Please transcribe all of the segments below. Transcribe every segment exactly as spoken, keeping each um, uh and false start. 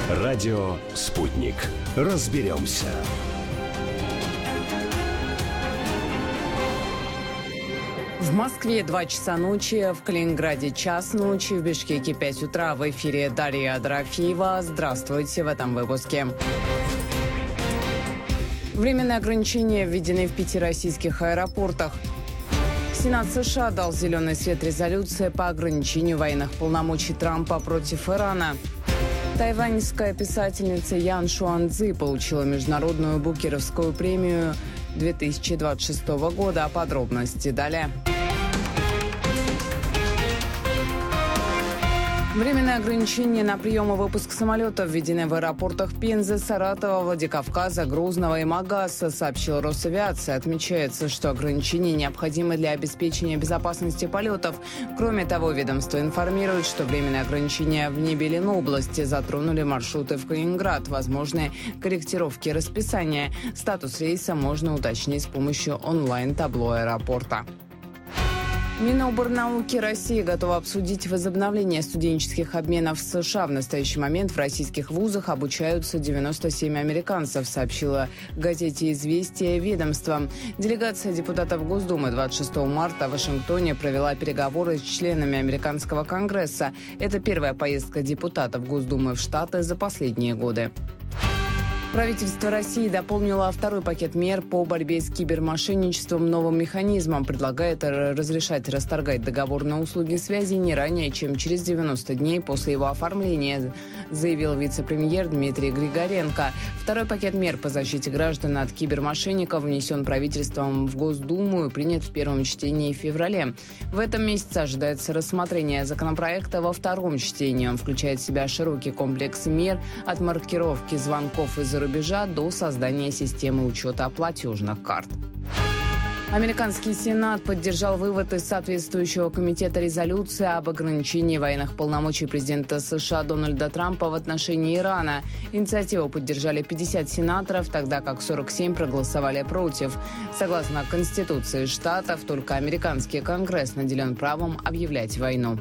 Радио «Спутник». Разберемся. В Москве два часа ночи, в Калининграде час ночи, в Бишкеке пять утра. В эфире Дарья Дорофеева. Здравствуйте в этом выпуске. Временные ограничения введены в пяти российских аэропортах. Сенат США дал зеленый свет резолюции по ограничению военных полномочий Трампа против Ирана. Тайваньская писательница Ян Шуанцзи получила международную Букеровскую премию две тысячи двадцать шестого года. А подробности далее. Временные ограничения на прием и выпуск самолетов введены в аэропортах Пензы, Саратова, Владикавказа, Грозного и Магаса, сообщила Росавиация. Отмечается, что ограничения необходимы для обеспечения безопасности полетов. Кроме того, ведомство информирует, что временные ограничения в небе Ленобласти затронули маршруты в Калининград. Возможны корректировки расписания. Статус рейса можно уточнить с помощью онлайн-табло аэропорта. Миноборнауки России готова обсудить возобновление студенческих обменов в США. В настоящий момент в российских вузах обучаются девяносто семь американцев, сообщила в газете «Известия» ведомство. Делегация депутатов Госдумы двадцать шестого марта в Вашингтоне провела переговоры с членами американского Конгресса. Это первая поездка депутатов Госдумы в Штаты за последние годы. Правительство России дополнило второй пакет мер по борьбе с кибермошенничеством новым механизмом. Предлагает разрешать расторгать договор на услуги связи не ранее, чем через девяносто дней после его оформления, заявил вице-премьер Дмитрий Григоренко. Второй пакет мер по защите граждан от кибермошенников внесен правительством в Госдуму и принят в первом чтении в феврале. В этом месяце ожидается рассмотрение законопроекта во втором чтении. Он включает в себя широкий комплекс мер от маркировки звонков из-за рубежа до создания системы учета платежных карт. Американский Сенат поддержал вывод из соответствующего комитета резолюции об ограничении военных полномочий президента США Дональда Трампа в отношении Ирана. Инициативу поддержали пятьдесят сенаторов, тогда как сорок семь проголосовали против. Согласно Конституции штатов, только американский Конгресс наделен правом объявлять войну.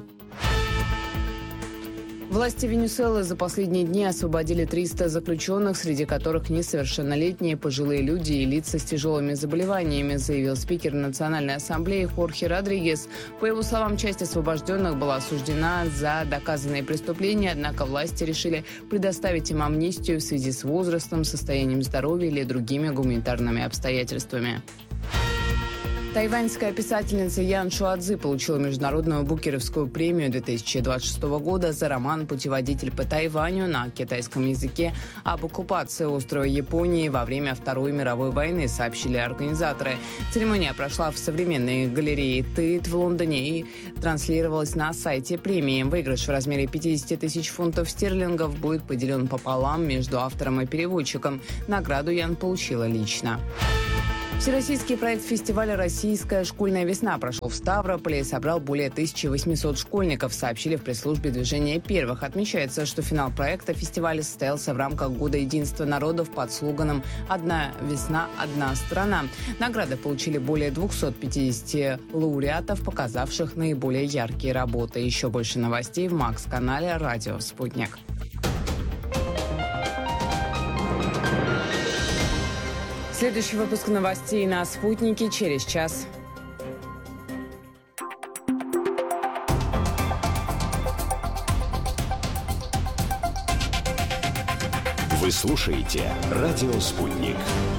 Власти Венесуэлы за последние дни освободили триста заключенных, среди которых несовершеннолетние, пожилые люди и лица с тяжелыми заболеваниями, заявил спикер Национальной ассамблеи Хорхе Родригес. По его словам, часть освобожденных была осуждена за доказанные преступления, однако власти решили предоставить им амнистию в связи с возрастом, состоянием здоровья или другими гуманитарными обстоятельствами. Тайваньская писательница Ян Шуанцзи получила международную Букеровскую премию две тысячи двадцать шестого года за роман «Путеводитель по Тайваню» на китайском языке об оккупации острова Японии во время Второй мировой войны, сообщили организаторы. Церемония прошла в современной галерее ТЭЙТ в Лондоне и транслировалась на сайте премии. Выигрыш в размере пятьдесят тысяч фунтов стерлингов будет поделен пополам между автором и переводчиком. Награду Ян получила лично. Всероссийский проект фестиваля «Российская школьная весна» прошел в Ставрополе и собрал более тысячи восьмисот школьников, сообщили в пресс-службе движения «Первых». Отмечается, что финал проекта фестиваля состоялся в рамках Года единства народов под слоганом «Одна весна, одна страна». Награды получили более двухсот пятидесяти лауреатов, показавших наиболее яркие работы. Еще больше новостей в Макс-канале «Радио Спутник». Следующий выпуск новостей на «Спутнике» через час. Вы слушаете «Радио Спутник».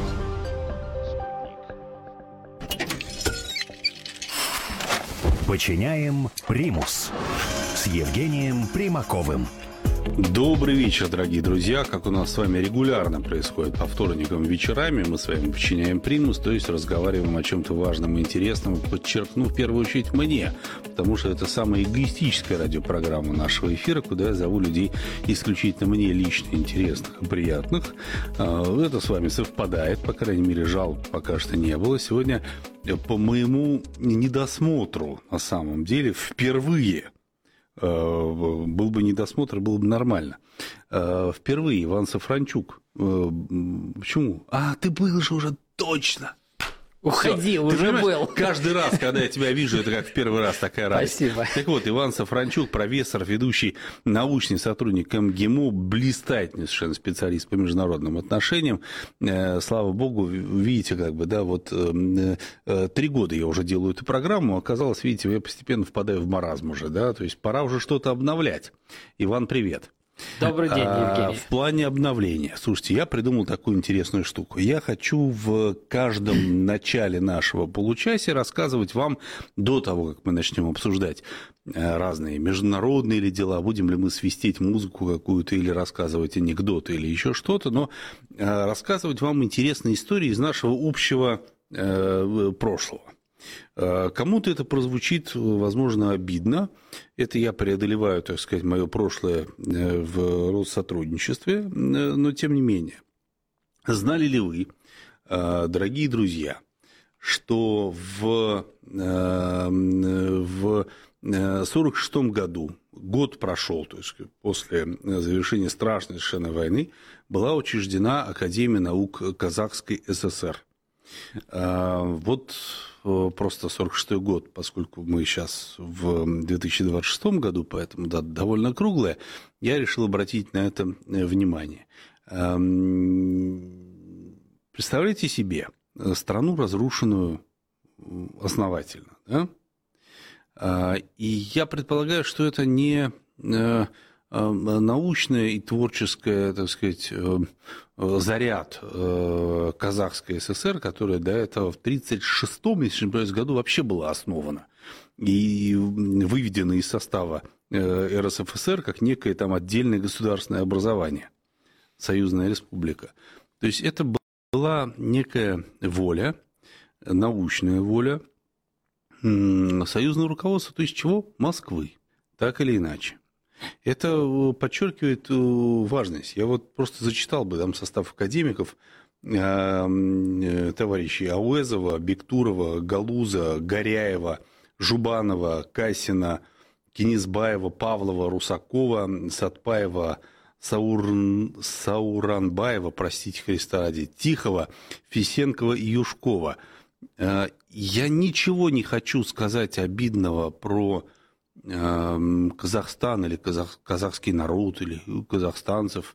Подчиняем примус с Евгением Примаковым. Добрый вечер, дорогие друзья. Как у нас с вами регулярно происходит по вторникам вечерами, мы с вами подчиняем примус, то есть разговариваем о чем-то важном и интересном, подчеркну в первую очередь мне, потому что это самая эгоистическая радиопрограмма нашего эфира, куда я зову людей исключительно мне лично интересных и приятных. Это с вами совпадает, по крайней мере, жалоб пока что не было. Сегодня по моему недосмотру, на самом деле, впервые был бы недосмотр, было бы нормально. Впервые Иван Сафранчук. Почему? А, ты был же уже точно. Уходи, Все. уже был. Каждый раз, когда я тебя вижу, это как в первый раз такая радость. Спасибо. Так вот, Иван Сафранчук, профессор, ведущий научный сотрудник МГИМО, блистательный совершенно специалист по международным отношениям. Слава богу, видите, как бы, да, вот три года я уже делаю эту программу, оказалось, видите, я постепенно впадаю в маразм уже, да, то есть пора уже что-то обновлять. Иван, привет. Добрый день, Евгений. А, в плане обновления. Слушайте, я придумал такую интересную штуку. Я хочу в каждом начале нашего получаса рассказывать вам, до того, как мы начнем обсуждать разные международные или дела, будем ли мы свистеть музыку какую-то или рассказывать анекдоты или еще что-то, но рассказывать вам интересные истории из нашего общего прошлого. Кому-то это прозвучит, возможно, обидно. Это я преодолеваю, так сказать, мое прошлое в Россотрудничестве, но тем не менее. Знали ли вы, дорогие друзья, что в, в сорок шестом году, год прошел, то есть после завершения страшной совершенно войны, была учреждена Академия наук Казахской ССР. Вот просто сорок шестой год, поскольку мы сейчас в две тысячи двадцать шестом году, поэтому дата довольно круглая, я решил обратить на это внимание. Представляете себе страну, разрушенную основательно, да? И я предполагаю, что это не научная и творческая, так сказать, заряд Казахской ССР, которая до этого в тридцать шестом, если не ошибаюсь, году вообще была основана и выведена из состава эр эс эф эс эр как некое там отдельное государственное образование, союзная республика. То есть это была некая воля, научная воля союзного руководства, то есть чего? Москвы, так или иначе. Это подчеркивает важность. Я вот просто зачитал бы там состав академиков, товарищей Ауэзова, Бектурова, Галуза, Горяева, Жубанова, Касина, Кенисбаева, Павлова, Русакова, Сатпаева, Саур... Сауранбаева, простите Христа ради, Тихова, Фисенкова и Юшкова. Я ничего не хочу сказать обидного про Казахстан или казах, казахский народ или казахстанцев.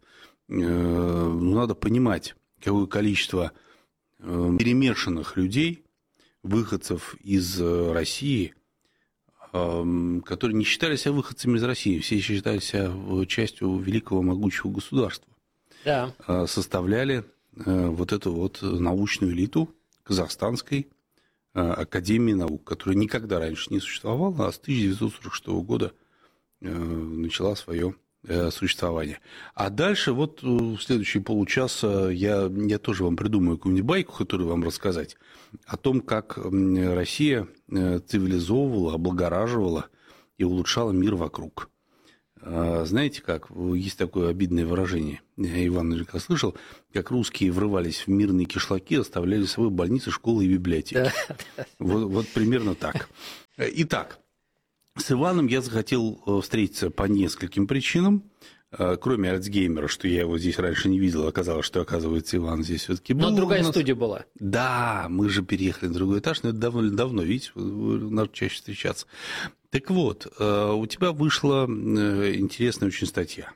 Надо понимать, какое количество перемешанных людей, выходцев из России, которые не считали себя выходцами из России, все считали себя частью великого могучего государства, да. Составляли вот эту вот научную элиту казахстанской Академии наук, которая никогда раньше не существовала, а с тысяча девятьсот сорок шестого года начала свое существование. А дальше вот в следующие полчаса я, я тоже вам придумаю какую-нибудь байку, которую вам рассказать о том, как Россия цивилизовывала, облагораживала и улучшала мир вокруг. Знаете как, есть такое обидное выражение, Иван наверняка слышал, как русские врывались в мирные кишлаки, оставляли с собой больницы, школы и библиотеки. Вот, вот примерно так. Итак, с Иваном я захотел встретиться по нескольким причинам. Кроме Альцгеймера, что я его здесь раньше не видел, оказалось, что, оказывается, Иван здесь все-таки был. Но другая студия была. Да, мы же переехали на другой этаж, но это довольно давно, видите, надо чаще встречаться. Так вот, у тебя вышла интересная очень статья.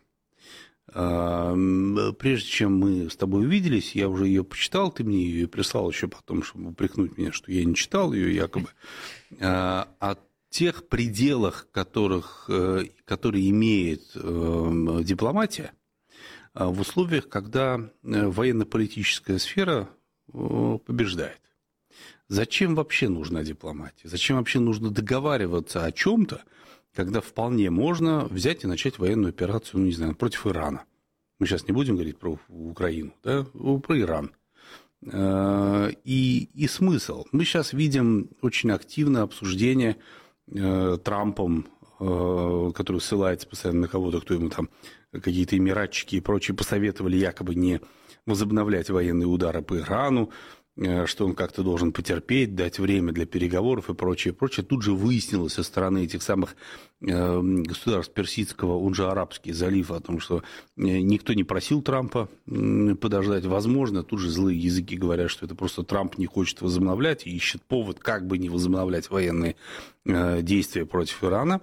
Прежде чем мы с тобой увиделись, я уже ее почитал, ты мне ее прислал еще потом, чтобы упрекнуть меня, что я не читал ее якобы. О тех пределах, которых, которые имеет дипломатия в условиях, когда военно-политическая сфера побеждает. Зачем вообще нужна дипломатия? Зачем вообще нужно договариваться о чем-то, когда вполне можно взять и начать военную операцию, ну, не знаю, против Ирана? Мы сейчас не будем говорить про Украину, да, про Иран. И, и смысл. Мы сейчас видим очень активное обсуждение Трампом, который ссылается постоянно на кого-то, кто ему там какие-то эмиратчики и прочие посоветовали якобы не возобновлять военные удары по Ирану. что он как-то должен потерпеть, дать время для переговоров и прочее, прочее. Тут же выяснилось со стороны этих самых государств Персидского, он же Арабский залив, о том, что никто не просил Трампа подождать. Возможно, тут же злые языки говорят, что это просто Трамп не хочет возобновлять и ищет повод, как бы не возобновлять военные действия против Ирана.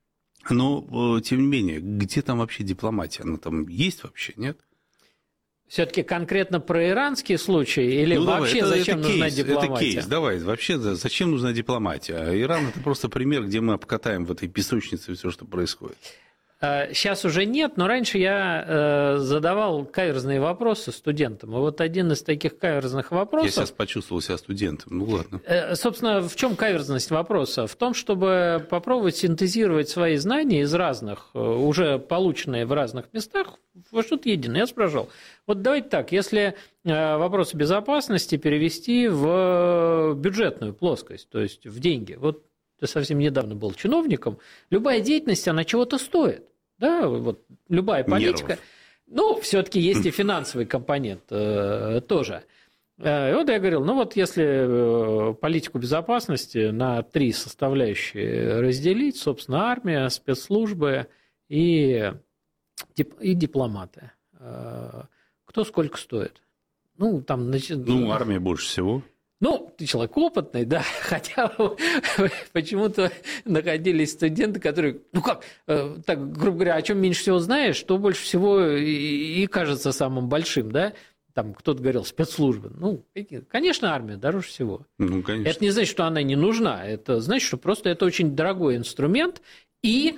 Но, тем не менее, где там вообще дипломатия? Она там есть вообще, нет? Все-таки конкретно про иранский случай или ну, вообще давай, это, зачем это нужна кейс, дипломатия? Это кейс, давай, вообще зачем нужна дипломатия? Иран – это просто пример, где мы обкатаем в этой песочнице все, что происходит. Сейчас уже нет, но раньше я задавал каверзные вопросы студентам. И вот один из таких каверзных вопросов... Я сейчас почувствовал себя студентом, ну ладно. Собственно, в чем каверзность вопроса? В том, чтобы попробовать синтезировать свои знания из разных, уже полученные в разных местах, во что-то единое. Я спрашивал, вот давайте так, если вопросы безопасности перевести в бюджетную плоскость, то есть в деньги, вот ты совсем недавно был чиновником, любая деятельность, она чего-то стоит. Да, вот любая политика. Нервов. Ну, все-таки есть и финансовый компонент э, тоже. И вот я говорил, ну вот если политику безопасности на три составляющие разделить, собственно, армия, спецслужбы и, и дипломаты, кто сколько стоит? Ну, там, значит, ну, армия больше всего. Ну, ты человек опытный, да, хотя почему-то находились студенты, которые, ну как, так, грубо говоря, о чем меньше всего знаешь, то больше всего и, и кажется самым большим, да? Там кто-то говорил, спецслужбы. Ну, конечно, армия дороже всего. Ну, конечно. Это не значит, что она не нужна, это значит, что просто это очень дорогой инструмент, и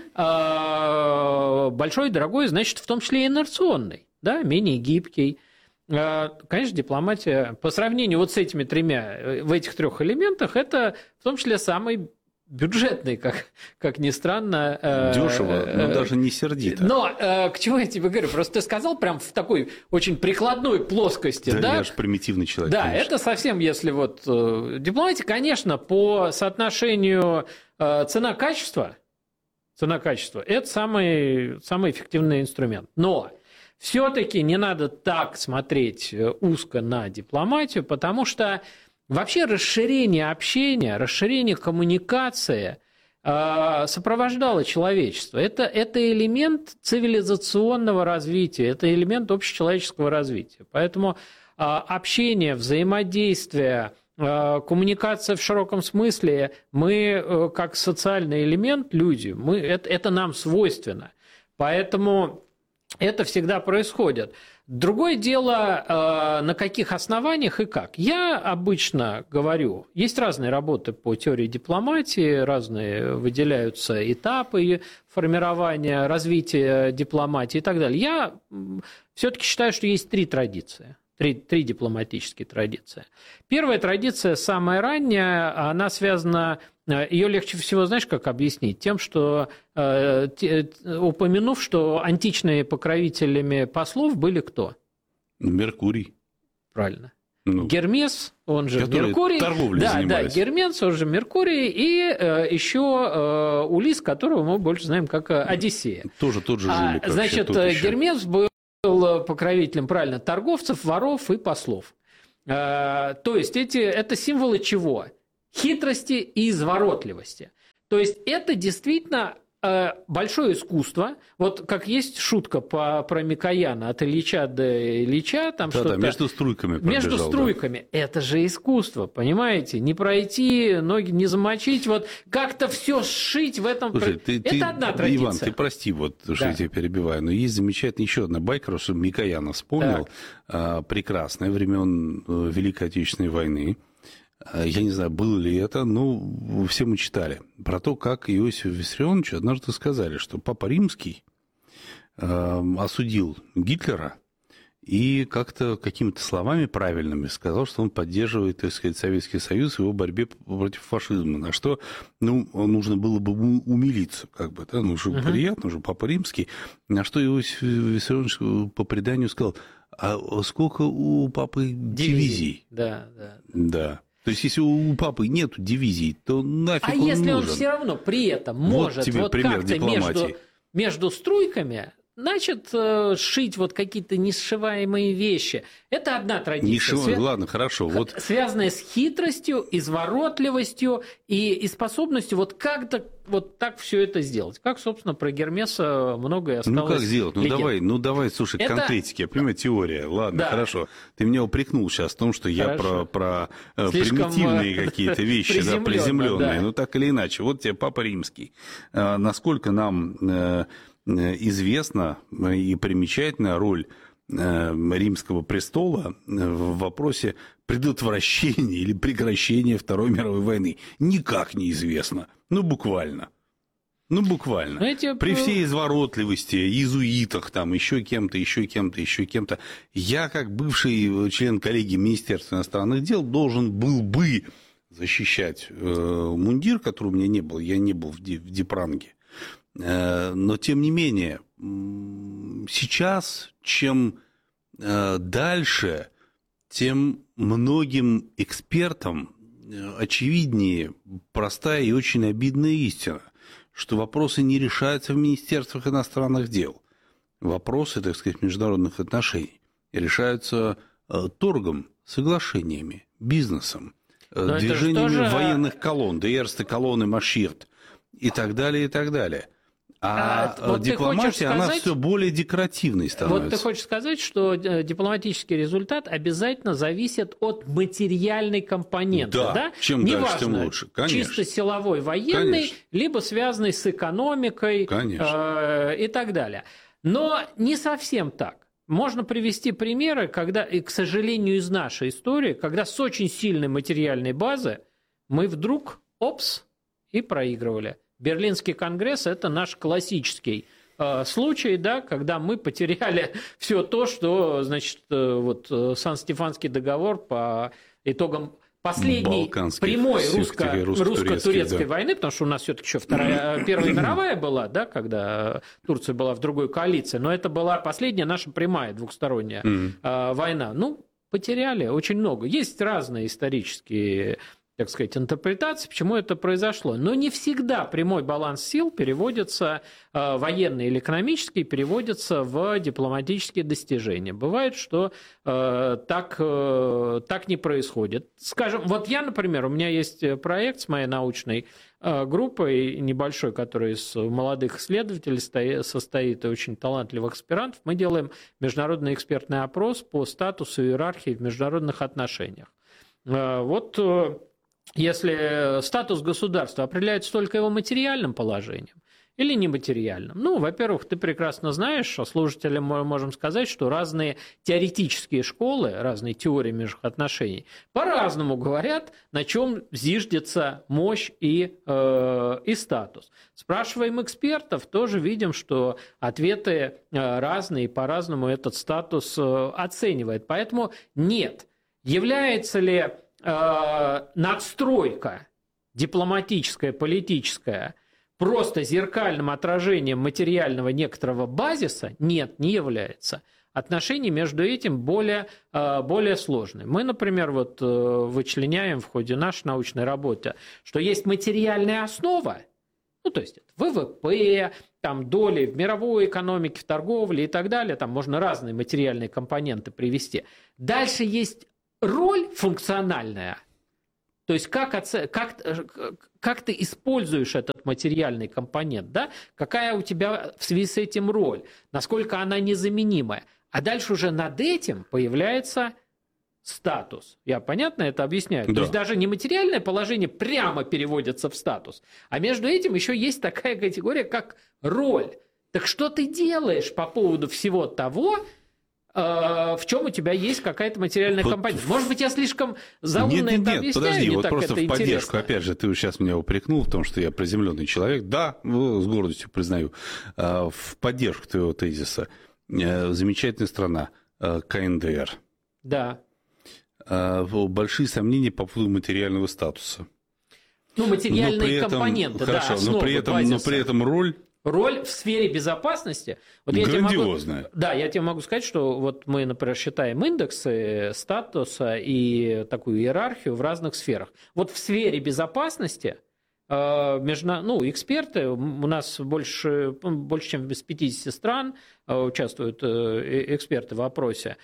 э, большой и дорогой, значит, в том числе и инерционный, да, менее гибкий. Конечно, дипломатия по сравнению вот с этими тремя, в этих трех элементах, это в том числе самый бюджетный, как, как ни странно. Дешево, но даже не сердито. Но к чему я тебе говорю? Просто ты сказал прям в такой очень прикладной плоскости. Да, да? я же примитивный человек. Да, конечно. Это совсем, если вот... Дипломатия, конечно, по соотношению цена-качество, цена-качество, это самый, самый эффективный инструмент. Но... Все-таки не надо так смотреть узко на дипломатию, потому что вообще расширение общения, расширение коммуникации э, сопровождало человечество. Это, это элемент цивилизационного развития, это элемент общечеловеческого развития. Поэтому э, общение, взаимодействие, э, коммуникация в широком смысле, мы э, как социальный элемент, люди, мы, это, это нам свойственно. Поэтому... Это всегда происходит. Другое дело, на каких основаниях и как. Я обычно говорю, есть разные работы по теории дипломатии, разные выделяются этапы формирования, развития дипломатии и так далее. Я все-таки считаю, что есть три традиции. Три, три дипломатические традиции. Первая традиция, самая ранняя, она связана, ее легче всего, знаешь, как объяснить? Тем, что, э, те, упомянув, что античными покровителями послов были кто? Меркурий. Правильно. Ну, Гермес, он же Меркурий. Да, занимались. Да, Гермес, он же Меркурий, и э, еще э, Улисс, которого мы больше знаем как Одиссея. Тоже тот же жулик. А, значит, Гермес был покровителем, правильно, торговцев, воров и послов. То есть эти, это символы чего? Хитрости и изворотливости. То есть это действительно большое искусство. Вот как есть шутка по, про Микояна от Ильича до Ильича. Там да, что-то, да, между струйками пробежал. Между струйками. Да. Это же искусство, понимаете? Не пройти, ноги не замочить, вот как-то все сшить в этом. Слушай, ты, это ты, одна традиция. Иван, ты прости, вот, что да. я тебя перебиваю, но есть замечательная еще одна байка, что Микояна вспомнил. А, прекрасное времен Великой Отечественной войны. Я не знаю, было ли это, но все мы читали про то, как Иосифу Виссарионовичу однажды сказали, что Папа Римский э, осудил Гитлера и как-то какими-то словами правильными сказал, что он поддерживает, так сказать, Советский Союз в его борьбе против фашизма. На что ну, нужно было бы умилиться, как бы, да, ну, уже uh-huh. приятно, уже Папа Римский. На что Иосиф Виссарионович по преданию сказал, а сколько у Папы дивизий? Дивизий, да, да. Да. То есть, если у папы нет дивизий, то нафиг а он если нужен? Он все равно при этом может вот, тебе вот пример как-то между, между струйками Значит, шить вот какие-то несшиваемые вещи. Это одна традиция. Не шивай, Свя... ладно, хорошо. Вот... Связанная с хитростью, изворотливостью и, и способностью вот как-то вот так все это сделать. Как, собственно, про Гермеса многое осталось. Ну, как сделать? Ну, легенд. давай, ну, давай, слушай, это... конкретики. Я понимаю, теория. Ладно, да. хорошо. Ты меня упрекнул сейчас в том, что я Хорошо. про, про Слишком примитивные какие-то вещи, приземлённо, да, приземленные. да. Ну, так или иначе. Вот тебе Папа Римский. Насколько нам известна и примечательна роль Римского престола в вопросе предотвращения или прекращения Второй мировой войны? Никак неизвестно. Ну, буквально. Ну, буквально. Знаете, При всей изворотливости, иезуитах, там, еще кем-то, еще кем-то, еще кем-то, я, как бывший член коллегии Министерства иностранных дел, должен был бы защищать э, мундир, который у меня не был, я не был в, ди, в Дипранге. Э, но, тем не менее, сейчас, чем э, дальше, тем многим экспертам очевиднее простая и очень обидная истина, что вопросы не решаются в Министерствах иностранных дел. Вопросы, так сказать, международных отношений решаются э, торгом, соглашениями, бизнесом, э, движениями же... военных колонн, Дейерсте колонны Маширт и так далее, и так далее. А, а вот дипломатия, она сказать, все более декоративной становится. Вот ты хочешь сказать, что дипломатический результат обязательно зависит от материальной компоненты, да? да? Чем Неважно, дальше, тем лучше. Конечно. Чисто силовой, военный, Конечно. Либо связанный с экономикой э, и так далее. Но не совсем так. Можно привести примеры, когда, и, к сожалению, из нашей истории, когда с очень сильной материальной базы мы вдруг, опс, и проигрывали. Берлинский конгресс – это наш классический э, случай, да, когда мы потеряли все то, что, значит, э, вот э, Сан-Стефанский договор по итогам последней Балканских, прямой русско- русско-турецкой да. войны, потому что у нас все-таки еще вторая, Первая мировая была, да, когда Турция была в другой коалиции, но это была последняя наша прямая двухсторонняя э, война. Ну, потеряли очень много. Есть разные исторические, так сказать, интерпретации, почему это произошло. Но не всегда прямой баланс сил переводится, э, военный или экономический, переводится в дипломатические достижения. Бывает, что э, так, э, так не происходит. Скажем, вот я, например, у меня есть проект с моей научной э, группой небольшой, который из молодых исследователей состоит и очень талантливых аспирантов. Мы делаем международный экспертный опрос по статусу и иерархии в международных отношениях. Э, вот... Если статус государства определяется только его материальным положением или нематериальным, ну, во-первых, ты прекрасно знаешь, а слушателям мы можем сказать, что разные теоретические школы, разные теории международных отношений по-разному говорят, на чем зиждется мощь и, э, и статус. Спрашиваем экспертов, тоже видим, что ответы разные, и по-разному этот статус оценивает. Поэтому нет. Является ли надстройка дипломатическая, политическая просто зеркальным отражением материального некоторого базиса? Нет, не является. Отношения между этим более, более сложные. Мы, например, вот вычленяем в ходе нашей научной работы, что есть материальная основа, ну, то есть вэ вэ пэ, там, доли в мировой экономике, в торговле и так далее, там можно разные материальные компоненты привести. Дальше есть роль функциональная, то есть как, как, как ты используешь этот материальный компонент, да? Какая у тебя в связи с этим роль, насколько она незаменимая. А дальше уже над этим появляется статус. Я понятно это объясняю? Да. То есть даже не материальное положение прямо переводится в статус, а между этим еще есть такая категория, как роль. Так что ты делаешь по поводу всего того, в чем у тебя есть какая-то материальная вот компонента? Может быть, я слишком заумно нет, нет, это нет, объясняю, подожди, не вот так просто это в поддержку, интересно. Опять же, ты сейчас меня упрекнул в том, что я приземленный человек. Да, с гордостью признаю. В поддержку твоего тезиса. Замечательная страна, ка эн дэ эр. Да. Большие сомнения по поводу материального статуса. Ну, материальные этом, компоненты, хорошо, да, основы, но при этом, базиса. но при этом роль... Роль в сфере безопасности. Вот грандиозная. Я тебе могу, да, я тебе могу сказать, что вот мы, например, считаем индексы статуса и такую иерархию в разных сферах. Вот в сфере безопасности Между, ну, эксперты, у нас больше, больше чем из пятидесяти стран участвуют эксперты в опросе.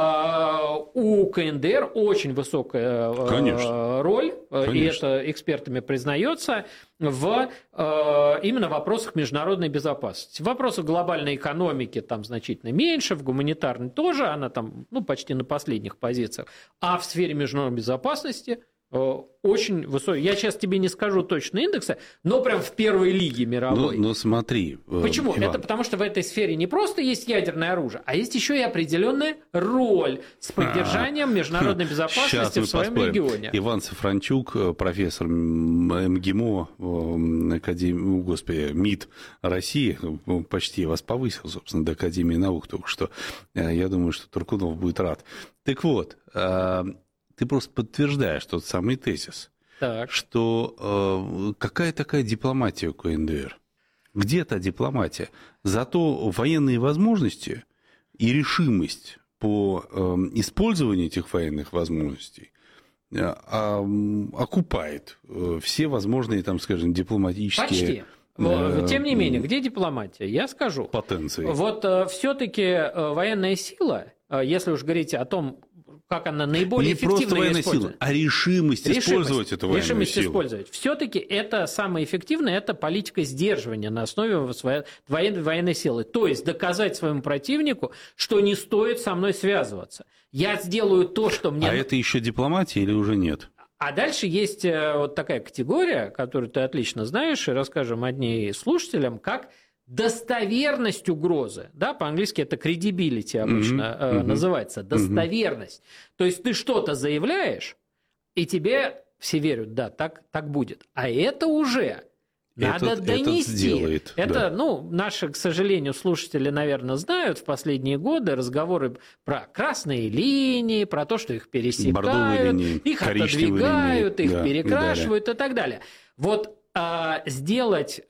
У КНДР очень высокая Конечно. роль, Конечно. и это экспертами признается, в именно вопросах международной безопасности. В вопросах глобальной экономики там значительно меньше, в гуманитарной тоже, она там ну, почти на последних позициях, а в сфере международной безопасности очень высокий. Я сейчас тебе не скажу точно индекса, но прям в первой лиге мировой. Ну, ну смотри. Почему? Иван. Это потому, что в этой сфере не просто есть ядерное оружие, а есть еще и определенная роль с поддержанием международной безопасности в своем поспорим. регионе. Иван Сафранчук, профессор МГИМО, Академии, господи, МИД России, почти вас повысил, собственно, до Академии наук только что. Я думаю, что Туркунов будет рад. Так вот, ты просто подтверждаешь тот самый тезис, так. что э, какая такая дипломатия у КНДР? Где та дипломатия? Зато военные возможности и решимость по э, использованию этих военных возможностей э, э, окупает э, все возможные, там, скажем, дипломатические... Почти. Тем не менее, где дипломатия? Я скажу. Потенции. Вот э, все-таки э, военная сила, э, если уж говорить о том, как она наиболее не эффективно просто военная сила, а решимость, решимость использовать эту военную решимость силу. использовать. Все-таки это самое эффективное, это политика сдерживания на основе своей военной, военной силы. То есть доказать своему противнику, что не стоит со мной связываться. Я сделаю то, что мне... А это еще дипломатия или уже нет? А дальше есть вот такая категория, которую ты отлично знаешь, и расскажем о ней слушателям, как достоверность угрозы, да, по-английски это credibility обычно mm-hmm. э, mm-hmm. называется, достоверность. Mm-hmm. То есть ты что-то заявляешь, и тебе все верят, да, так, так будет. А это уже надо этот, донести. Этот сделает, это, да. ну, наши, к сожалению, слушатели, наверное, знают в последние годы разговоры про красные линии, про то, что их пересекают, линии, их отодвигают, линии, их да, перекрашивают и, и так далее. Вот сделать,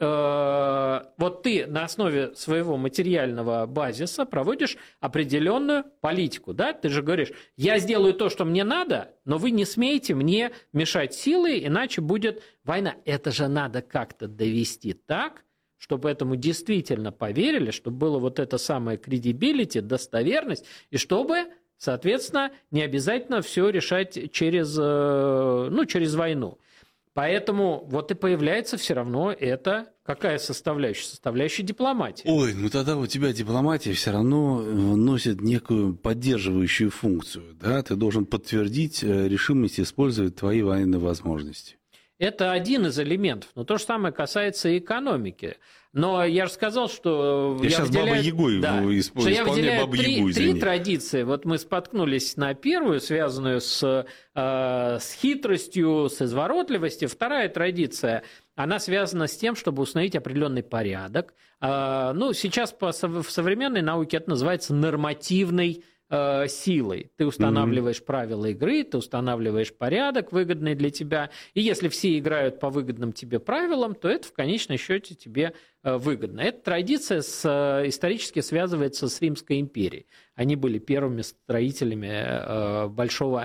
вот ты на основе своего материального базиса проводишь определенную политику, да, ты же говоришь, я сделаю то, что мне надо, но вы не смеете мне мешать силой, иначе будет война. Это же надо как-то довести так, чтобы этому действительно поверили, чтобы было вот это самое credibility, достоверность, и чтобы, соответственно, не обязательно все решать через, ну, через войну. Поэтому вот и появляется все равно это какая составляющая? Составляющая дипломатии. Ой, ну тогда у тебя дипломатия все равно носит некую поддерживающую функцию. Да? Ты должен подтвердить решимость использовать твои военные возможности. Это один из элементов, но то же самое касается и экономики. Но я же сказал, что я, я сейчас выделяю... Бабой-Ягой да, исп... что я выделяю Бабу-Ягу, три, три традиции. Вот мы споткнулись на первую, связанную с, э, с хитростью, с изворотливостью. Вторая традиция, она связана с тем, чтобы установить определенный порядок. Э, ну, сейчас по, в современной науке это называется нормативной силой. Ты устанавливаешь mm-hmm. правила игры, ты устанавливаешь порядок, выгодный для тебя. И если все играют по выгодным тебе правилам, то это в конечном счете тебе выгодно. Эта традиция с, исторически связывается с Римской империей. Они были первыми строителями большого,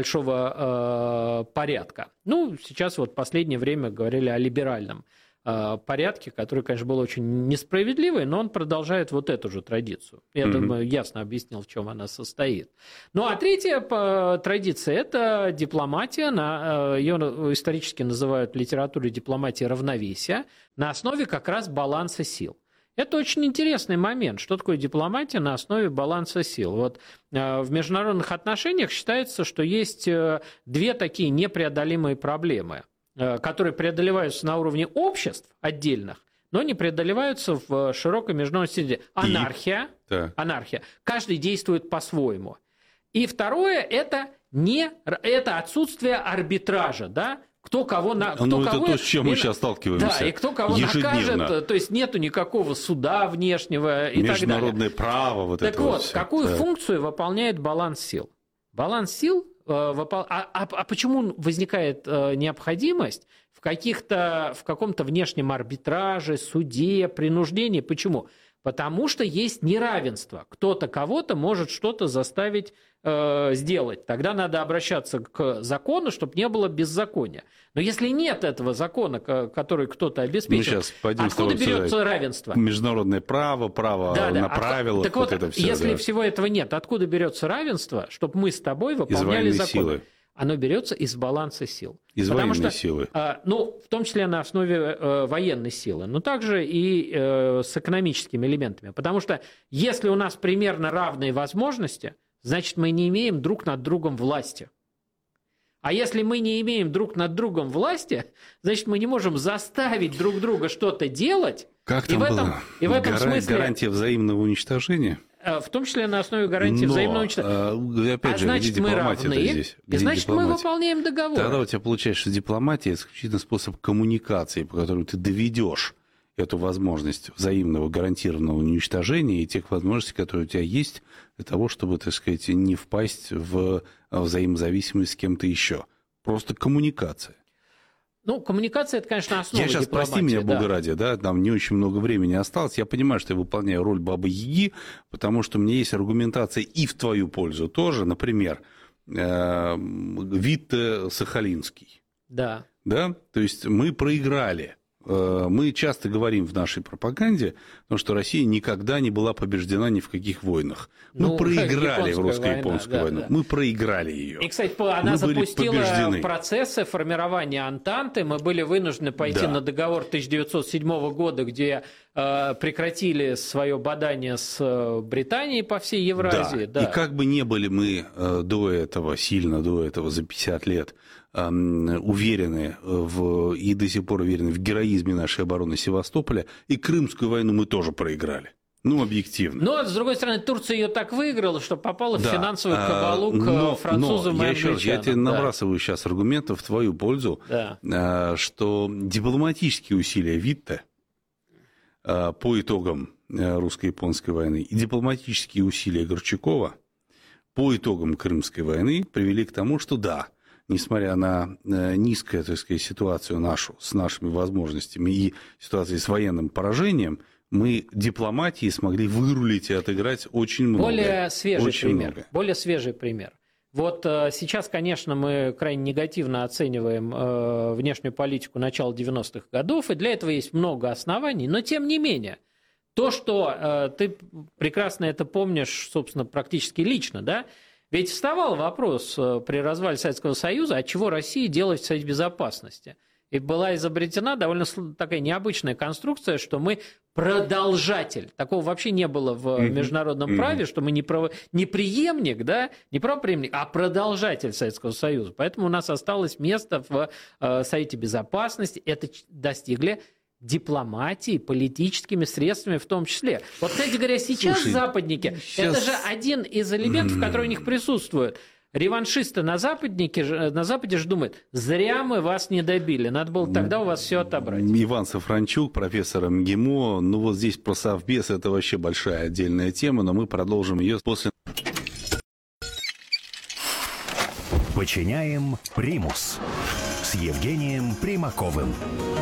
большого порядка. Ну, сейчас вот в последнее время говорили о либеральном порядке, который, конечно, был очень несправедливый, но он продолжает вот эту же традицию. Я mm-hmm. думаю, ясно объяснил, в чем она состоит. Ну, а третья традиция – это дипломатия. Ее исторически называют в литературе дипломатия равновесия на основе как раз баланса сил. Это очень интересный момент. Что такое дипломатия на основе баланса сил? Вот в международных отношениях считается, что есть две такие непреодолимые проблемы, которые преодолеваются на уровне обществ отдельных, но не преодолеваются в широкой международной среде. Анархия. Да. Анархия. Каждый действует по-своему. И второе – это, не, это отсутствие арбитража, да? Кто кого на, кто ну, кого, это то, с чем и, мы сейчас сталкиваемся. Да, и кто кого ежедневно. накажет, то есть нету никакого суда внешнего и так далее. Международное право. Вот так это вот, вот все. Какую да. функцию выполняет баланс сил? Баланс сил А, а, а почему возникает необходимость в, каких-то, в каком-то внешнем арбитраже, суде, принуждении? Почему? Потому что есть неравенство. Кто-то кого-то может что-то заставить э, сделать, тогда надо обращаться к закону, чтобы не было беззакония. Но если нет этого закона, который кто-то обеспечил, откуда берется равенство? Международное право, право да, да. на От... правилах, так вот, вот это все. Если да. всего этого нет, откуда берется равенство, чтобы мы с тобой выполняли законы? Силы. Оно берется из баланса сил. Из Потому военной что, силы. Ну, в том числе на основе э, военной силы, но также и э, с экономическими элементами. Потому что если у нас примерно равные возможности, значит, мы не имеем друг над другом власти. А если мы не имеем друг над другом власти, значит, мы не можем заставить друг друга что-то делать. Как там и в этом, было? И в этом Гара... смысле... Гарантия взаимного уничтожения? В том числе на основе гарантии Но, взаимного уничтожения. Опять а же, значит, мы равны, здесь? и значит, мы выполняем договор. Тогда у тебя получается, что дипломатия – исключительно способ коммуникации, по которому ты доведешь эту возможность взаимного гарантированного уничтожения и тех возможностей, которые у тебя есть, для того, чтобы, так сказать, не впасть в взаимозависимость с кем-то еще. Просто коммуникация. Ну, коммуникация – это, конечно, основа Я сейчас, дипломатии. прости меня, да. Бога ради, да, там не очень много времени осталось. Я понимаю, что я выполняю роль Бабы-Яги, потому что у меня есть аргументация и в твою пользу тоже. Например, э, Витте Сахалинский. Да. Да? То есть мы проиграли. Мы часто говорим в нашей пропаганде, что Россия никогда не была побеждена ни в каких войнах. Мы ну, проиграли в русско-японскую да, войну. Да. Мы проиграли ее. И, кстати, она мы запустила процессы формирования Антанты. Мы были вынуждены пойти да. на договор тысяча девятьсот седьмого года, где э, прекратили свое бадание с Британией по всей Евразии. Да. Да. И как бы не были мы э, до этого, сильно до этого, за пятьдесят лет, уверены в, и до сих пор уверены в героизме нашей обороны Севастополя, и Крымскую войну мы тоже проиграли. Ну, объективно. Но, с другой стороны, Турция ее так выиграла, что попала да. в финансовую кабалу к но, французам но и я англичанам. Еще, я тебе да. набрасываю сейчас аргументов в твою пользу, да. что дипломатические усилия Витте по итогам русско-японской войны и дипломатические усилия Горчакова по итогам Крымской войны привели к тому, что да, несмотря на низкую, так сказать, ситуацию нашу с нашими возможностями и ситуацией с военным поражением, мы дипломатией смогли вырулить и отыграть очень много. Более свежий очень пример. Много. Более свежий пример. Вот э, сейчас, конечно, мы крайне негативно оцениваем э, внешнюю политику начала девяностых годов, и для этого есть много оснований, но тем не менее, то, что э, ты прекрасно это помнишь, собственно, практически лично, да, ведь вставал вопрос при развале Советского Союза, от чего Россия делает в Совете Безопасности. И была изобретена довольно такая необычная конструкция, что мы продолжатель. Такого вообще не было в международном mm-hmm. праве, что мы не, право, не преемник, да, не правопреемник, а продолжатель Советского Союза. Поэтому у нас осталось место в э, Совете Безопасности. Это достигли дипломатии, политическими средствами в том числе. Вот, кстати говоря, сейчас Слушай, западники, сейчас... это же один из элементов, который у них присутствует. Реваншисты на, на Западе же думают, зря мы вас не добили, надо было тогда у вас все отобрать. Иван Сафранчук, профессор МГИМО, ну вот здесь про Совбез, это вообще большая отдельная тема, но мы продолжим ее после... Подчиняем примус с Евгением Примаковым.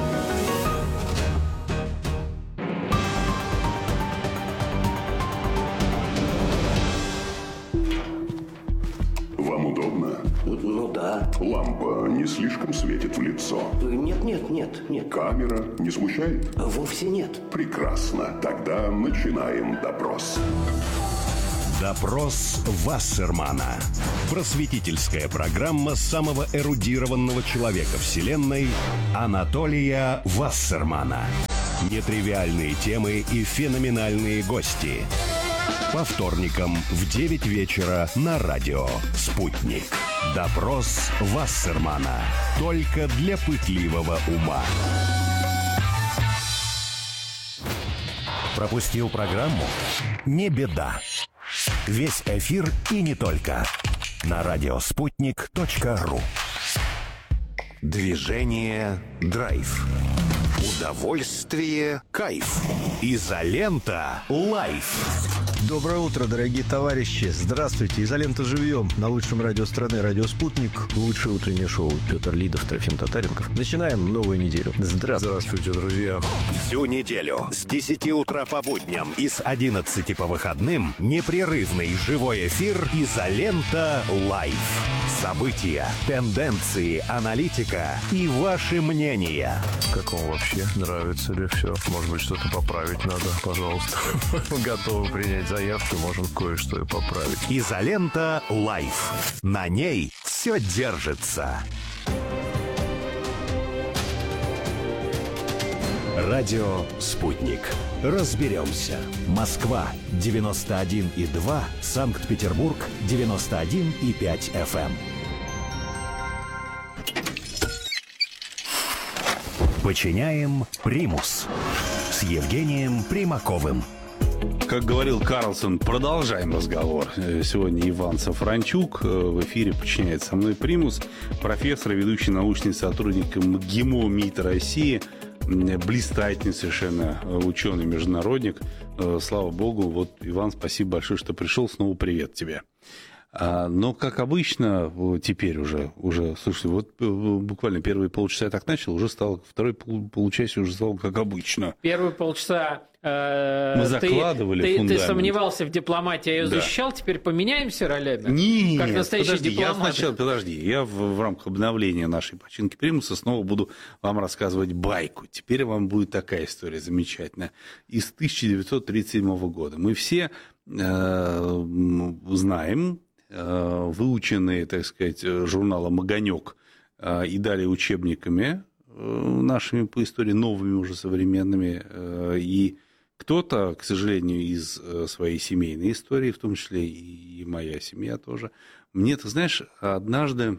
Вам удобно? Ну да. Лампа не слишком светит в лицо? Нет, нет, нет, нет. Камера не смущает? Вовсе нет. Прекрасно. Тогда начинаем допрос. Допрос Вассермана. Просветительская программа самого эрудированного человека Вселенной Анатолия Вассермана. Нетривиальные темы и феноменальные гости. По вторникам в девять вечера на радио «Спутник». Допрос Вассермана. Только для пытливого ума. Пропустил программу? Не беда. Весь эфир и не только. На радиоспутник точка ру. Движение «Драйв». Удовольствие, кайф. Изолента лайф. Доброе утро, дорогие товарищи. Здравствуйте. Изолента живьем. На лучшем радио страны, радио «Спутник». Лучшее утреннее шоу. Петр Лидов, Трофим Татаренков. Начинаем новую неделю. Здравствуйте. Здравствуйте, друзья. Всю неделю с десяти утра по будням и с одиннадцати по выходным непрерывный живой эфир «Изолента лайф». События, тенденции, аналитика и ваши мнения. Как вам вообще? Нравится ли все? Может быть, что-то поправить надо? Пожалуйста. Готовы принять заявку, можем кое-что и поправить. «Изолента лайф». На ней все держится. Радио «Спутник». Разберемся. Москва девяносто один и два, Санкт-Петербург девяносто один и пять эф эм. Подчиняем примус с Евгением Примаковым. Как говорил Карлсон, продолжаем разговор. Сегодня Иван Сафранчук в эфире «Подчиняет со мной примус», профессор, ведущий научный сотрудник МГИМО МИД России, блистательный совершенно ученый-международник. Слава богу. Вот, Иван, спасибо большое, что пришел. Снова привет тебе. Но, как обычно, теперь уже, уже, слушай, вот буквально первые полчаса я так начал, уже стало, второй пол, полчаса уже стало как обычно. Первые полчаса э, мы закладывали ты, фундамент. Ты сомневался в дипломатии, я ее да. защищал, теперь поменяемся ролями? Нет, как настоящий подожди, дипломат. Я сначала, подожди, я в, в рамках обновления нашей починки примуса снова буду вам рассказывать байку. Теперь вам будет такая история замечательная. Из тысяча девятьсот тридцать седьмого года. Мы все э, знаем, выученные, так сказать, журналом «Огонек» и далее учебниками нашими по истории, новыми уже современными. И кто-то, к сожалению, из своей семейной истории, в том числе и моя семья тоже, мне, ты знаешь, однажды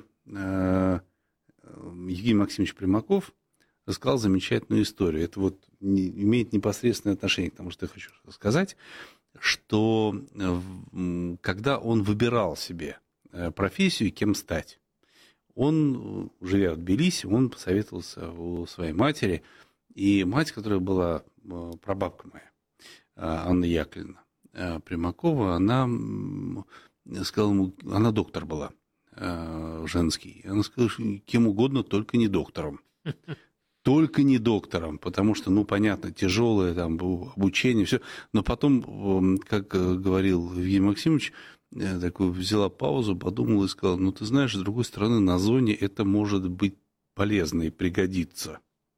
Евгений Максимович Примаков рассказал замечательную историю. Это вот имеет непосредственное отношение к тому, что я хочу сказать, что когда он выбирал себе профессию, кем стать, он, живя в Тбилиси, он посоветовался у своей матери, и мать, которая была прабабка моя, Анна Яковлевна Примакова, она сказала ему, она доктор была, женский, она сказала, что кем угодно, только не доктором. Только не доктором, потому что, ну, понятно, тяжелое там обучение, все. Но потом, как говорил Евгений Максимович, такую взяла паузу, подумала и сказала, ну, ты знаешь, с другой стороны, на зоне это может быть полезно и пригодится.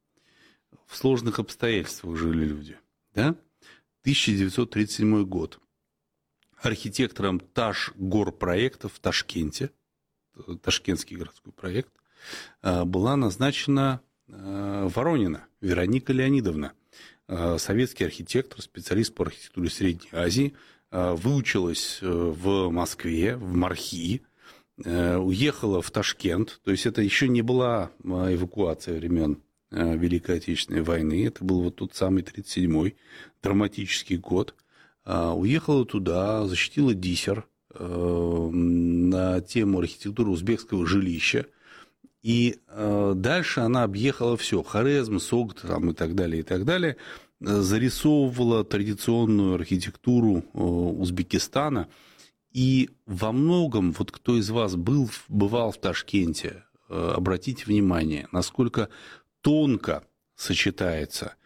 В сложных обстоятельствах жили люди, да? тысяча девятьсот тридцать седьмой год. Архитектором Ташгорпроекта в Ташкенте, Ташкентский городской проект, была назначена Воронина Вероника Леонидовна, советский архитектор, специалист по архитектуре Средней Азии, выучилась в Москве, в МАРХИ, уехала в Ташкент, то есть это еще не была эвакуация времен Великой Отечественной войны, это был вот тот самый тридцать седьмой, драматический год, уехала туда, защитила диссер на тему архитектуры узбекского жилища. И э, дальше она объехала все, Хорезм, Согд там, и так далее, и так далее, зарисовывала традиционную архитектуру э, Узбекистана. И во многом, вот кто из вас был, бывал в Ташкенте, э, обратите внимание, насколько тонко сочетается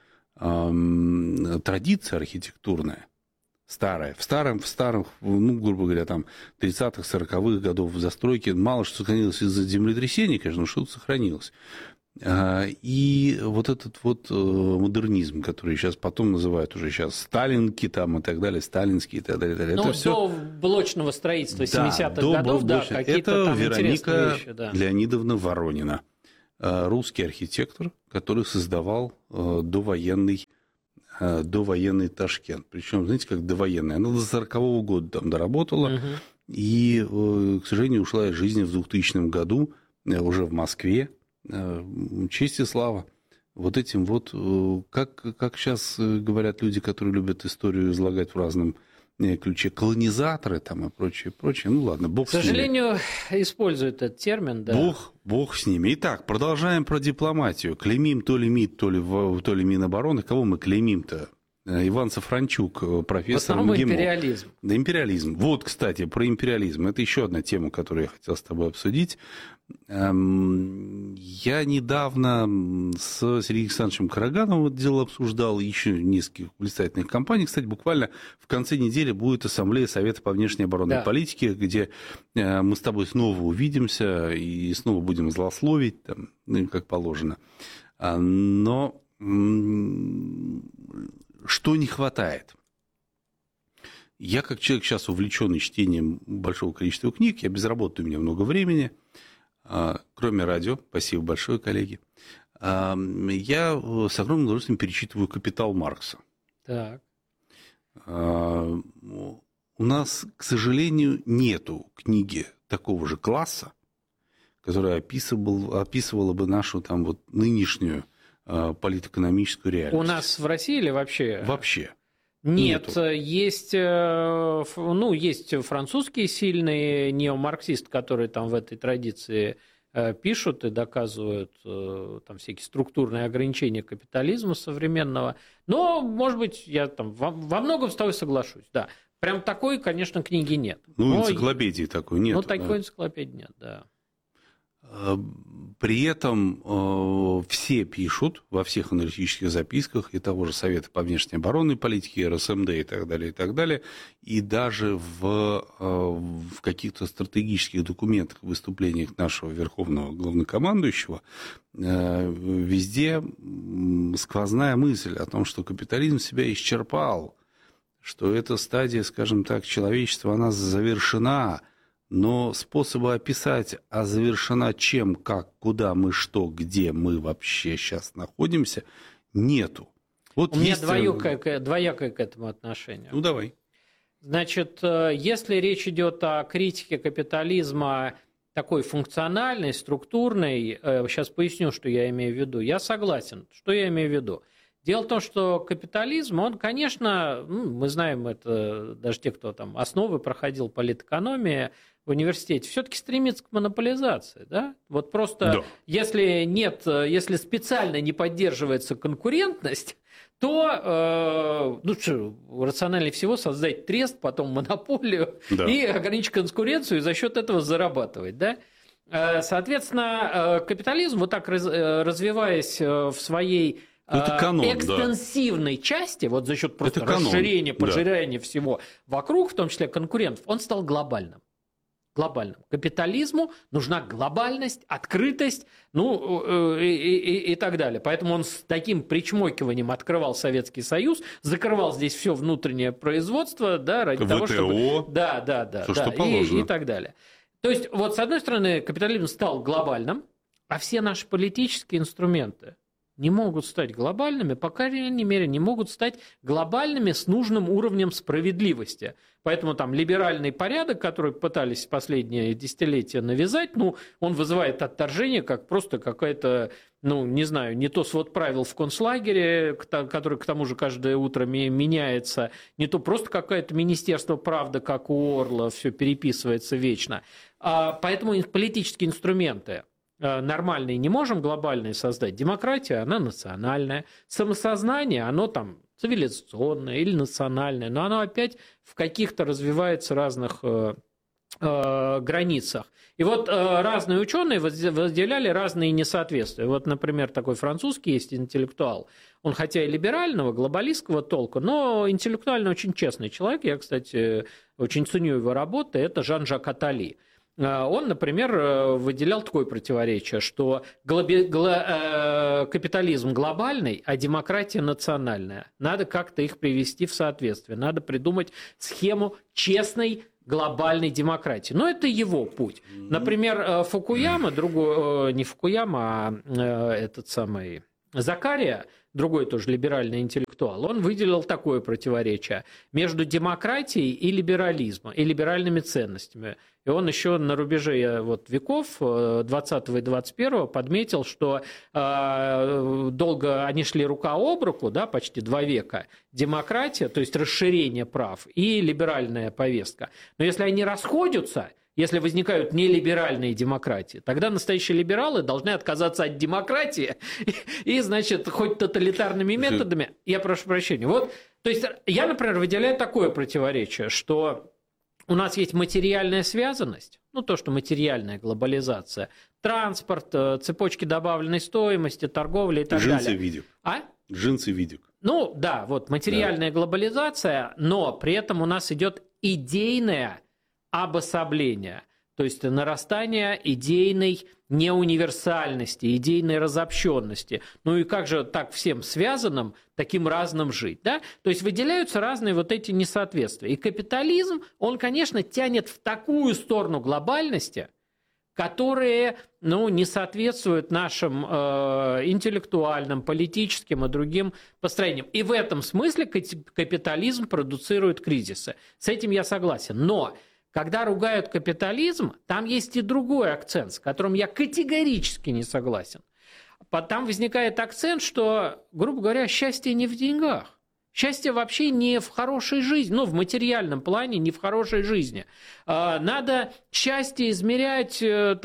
э, традиция архитектурная, старая, в старом, в старых, ну, грубо говоря, там, тридцатых, сороковых годов в застройке мало что сохранилось из-за землетрясений, конечно, но что-то сохранилось. И вот этот вот модернизм, который сейчас потом называют уже сейчас сталинки там и так далее, сталинские и так далее. И так далее. Ну, это до все... блочного строительства семидесятых да, годов, да, блочного. какие-то это там Вероника вещи, да. Леонидовна Воронина, русский архитектор, который создавал довоенный довоенный Ташкент. Причем, знаете, как довоенный. Она до сорокового года там доработала, угу. и, к сожалению, ушла из жизни в двухтысячном году уже в Москве. Честь и слава вот этим вот, как, как сейчас говорят люди, которые любят историю излагать в разном ключе, колонизаторы там и прочее, прочее. Ну ладно, бог с ними. К сожалению, используют этот термин, да. Бог, Бог с ними. Итак, продолжаем про дипломатию. Клеймим то ли МИД, то ли, то ли Минобороны. Кого мы клеймим-то? Иван Сафранчук, профессор МГИМО. империализм. Да, империализм. Вот, кстати, про империализм. Это еще одна тема, которую я хотел с тобой обсудить. Я недавно с Сергеем Александровичем Карагановым это дело обсуждал, еще нескольких блистательных компаний. Кстати, буквально в конце недели будет ассамблея Совета по внешней оборонной да. политике, где мы с тобой снова увидимся и снова будем злословить, там, ну, как положено. Но что не хватает? Я, как человек, сейчас увлеченный чтением большого количества книг, я без работы, у меня много времени, кроме радио, спасибо большое, коллеги, я с огромным удовольствием перечитываю «Капитал» Маркса. Так. У нас, к сожалению, нету книги такого же класса, которая описывала, описывала бы нашу там, вот, нынешнюю политэкономическую реальность. У нас в России или вообще? Вообще. Нет, Нету. есть, ну, есть французские сильные неомарксисты, которые там в этой традиции пишут и доказывают там всякие структурные ограничения капитализма современного. Но, может быть, я там во, во многом с тобой соглашусь, да. Прям такой, конечно, книги нет. Ну, энциклопедии Но, такой нет. Ну, такой да. энциклопедии нет, да. При этом э, все пишут во всех аналитических записках и того же Совета по внешней оборонной политике, эр эс эм дэ и так далее, и так далее, и даже в, э, в каких-то стратегических документах, выступлениях нашего верховного главнокомандующего, э, везде сквозная мысль о том, что капитализм себя исчерпал, что эта стадия, скажем так, человечества, она завершена. Но способа описать, а завершена чем, как, куда мы, что, где мы вообще сейчас находимся, нету. Вот У есть... меня двоякое, двоякое к этому отношение. Ну, давай. Значит, если речь идет о критике капитализма такой функциональной, структурной, сейчас поясню, что я имею в виду, я согласен. Что я имею в виду? Дело в том, что капитализм, он, конечно, ну, мы знаем это, даже те, кто там основы проходил политэкономии в университете, все-таки стремится к монополизации, да? Вот просто да. если нет, если специально не поддерживается конкурентность, то, э, ну что, рациональнее всего создать трест, потом монополию да. и ограничить конкуренцию и за счет этого зарабатывать, да? Соответственно, капитализм, вот так развиваясь в своей Это канон, экстенсивной да. части, вот за счет просто Это расширения, канон, пожирания да. всего вокруг, в том числе конкурентов, он стал глобальным. Глобальным. Капитализму нужна глобальность, открытость, ну и, и, и так далее. Поэтому он с таким причмокиванием открывал Советский Союз, закрывал здесь все внутреннее производство, да, ради ВТО, того, чтобы... Да, да, да. Все, да что положено. И, и так далее. То есть, вот с одной стороны, капитализм стал глобальным, а все наши политические инструменты не могут стать глобальными, по крайней мере, не могут стать глобальными с нужным уровнем справедливости. Поэтому там либеральный порядок, который пытались последние десятилетия навязать, ну, он вызывает отторжение, как просто какая-то, ну, не знаю, не то свод правил в концлагере, который к тому же каждое утро меняется, не то просто какое-то министерство правды, как у Орла, все переписывается вечно. А поэтому политические инструменты нормальные не можем, глобальные создать. Демократия, она национальная. Самосознание, оно там цивилизационное или национальное, но оно опять в каких-то развивается разных э, э, границах. И вот э, разные ученые выделяли разные несоответствия. Вот, например, такой французский есть интеллектуал. Он хотя и либерального, глобалистского толка, но интеллектуально очень честный человек. Я, кстати, очень ценю его работы. Это Жан-Жак Аттали. Он, например, выделял такое противоречие, что глоби... гла... капитализм глобальный, а демократия национальная. Надо как-то их привести в соответствие. Надо придумать схему честной глобальной демократии. Но это его путь. Например, Фукуяма, другой, не Фукуяма, а этот самый Закария, другой тоже либеральный интеллектуал, он выделил такое противоречие между демократией и либерализмом, и либеральными ценностями. И он еще на рубеже вот, веков двадцатого и двадцать первого подметил, что э, долго они шли рука об руку, да, почти два века, демократия, то есть расширение прав, и либеральная повестка. Но если они расходятся, если возникают нелиберальные демократии. Тогда настоящие либералы должны отказаться от демократии и, и значит, хоть тоталитарными методами, я прошу прощения. Вот, то есть я, например, выделяю такое противоречие, что у нас есть материальная связанность, ну, то, что материальная глобализация, транспорт, цепочки добавленной стоимости, торговля и так Джинсы далее. видик. А? Джинсы видик. Ну, да, вот материальная да. глобализация, но при этом у нас идет идейное обособление, то есть нарастание идейной неуниверсальности, идейной разобщенности. Ну и как же так всем связанным, таким разным жить, да? То есть выделяются разные вот эти несоответствия. И капитализм, он, конечно, тянет в такую сторону глобальности, которые, ну, не соответствуют нашим э, интеллектуальным, политическим и другим построениям. И в этом смысле капитализм продуцирует кризисы. С этим я согласен. Но когда ругают капитализм, там есть и другой акцент, с которым я категорически не согласен. Там возникает акцент, что, грубо говоря, счастье не в деньгах. Счастье вообще не в хорошей жизни, ну, в материальном плане, не в хорошей жизни. Надо счастье измерять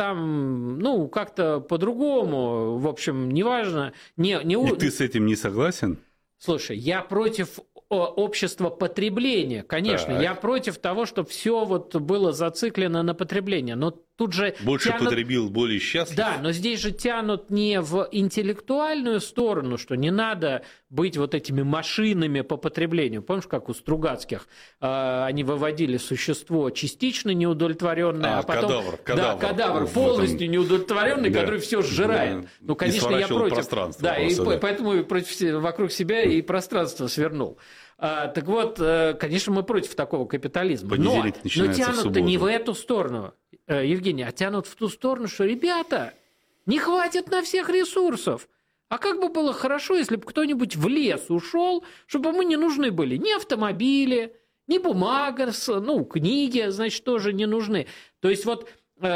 там, ну, как-то по-другому, в общем, неважно. Не, не... И ты с этим не согласен? Слушай, я против общества потребления, конечно. Так. Я против того, чтобы все вот было зациклено на потребление. Но тут же больше тянут... потребил, более счастлив. Да, но здесь же тянут не в интеллектуальную сторону, что не надо быть вот этими машинами по потреблению. Помнишь, как у Стругацких э, они выводили существо частично неудовлетворенное, а, а потом кадавр, кадавр, да, кадавр полностью этом... неудовлетворенный, да, который все сжирает. Да. Ну, конечно, я против. Да, и да. поэтому против вокруг себя и пространство свернул. А, так вот, конечно, мы против такого капитализма. Но, но тянут-то не в эту сторону, Евгений, а тянут в ту сторону, что, ребята, не хватит на всех ресурсов. А как бы было хорошо, если бы кто-нибудь в лес ушел, чтобы мы не нужны были ни автомобили, ни бумага, ну, книги, значит, тоже не нужны. То есть вот